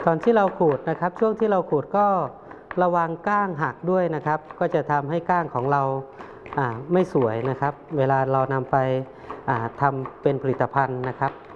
ตอนที่เราขูดนะครับช่วงที่เราขูดก็ระวังก้างหักด้วยนะครับก็จะทำให้ก้างของเราไม่สวยนะครับเวลาเรานำไปทำเป็นผลิตภัณฑ์นะครับ